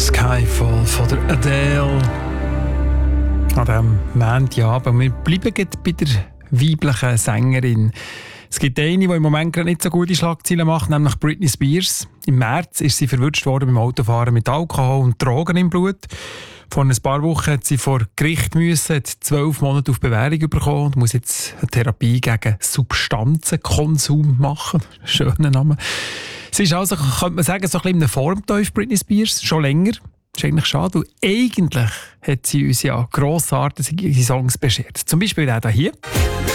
Skyfall von der Adele. An diesem Montagabend. Wir bleiben bei der weiblichen Sängerin. Es gibt eine, die im Moment gerade nicht so gute Schlagzeilen macht, nämlich Britney Spears. Im März ist sie verwutscht worden beim Autofahren mit Alkohol und Drogen im Blut. Vor ein paar Wochen hat sie vor Gericht müssen, hat 12 Monate auf Bewährung bekommen und muss jetzt eine Therapie gegen Substanzenkonsum machen. Schöner Name. Sie ist also, könnte man sagen, so ein bisschen in einem Formteuf, Britney Spears, schon länger. Das ist eigentlich schade, weil eigentlich hat sie uns ja grossartige Songs beschert. Zum Beispiel der hier.